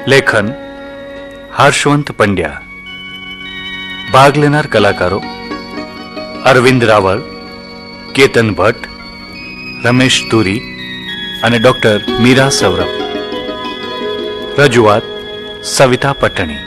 લેખન હર્ષવંત પંડ્યા. ભાગ લેનાર કલાકારો અરવિંદ રાવળ, કેતન ભટ્ટ, રમેશ તુરી અને ડોક્ટર મીરા સૌરભ. રજૂઆત સવિતા પટણી.